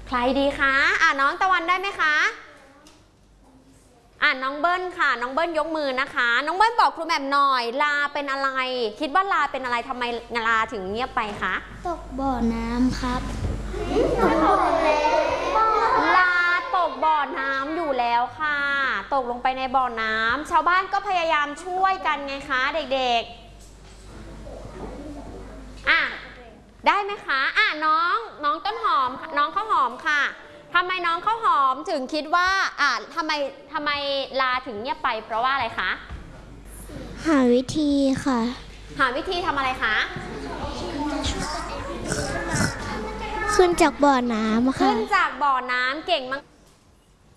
ใครดีคะน้องตะวันได้ไหมคะน้องเบิ้ลค่ะน้องเบิ้ลยกมือนะคะน้องเบิ้ลบอกครูแหม่มหน่อยลาเป็นอะไรคิดว่าลาเป็นอะไรทำไมลาถึงเงียบไปคะตกบ่อน้ำครับลาตกบ่อน้ำอยู่แล้วค่ะตกลงไปในบ่อน้ำชาวบ้านก็พยายามช่วยกันไงคะเด็กๆได้ไหมคะน้องต้นหอมน้องข้าวหอมค่ะทำไมน้องข้าวหอมถึงคิดว่าทำไมลาถึงเงียบไปเพราะว่าอะไรคะหาวิธีค่ะหาวิธีทำอะไรคะขึ้นจากบ่อน้ำค่ะขึ้นจากบ่อน้ำเก่งมาก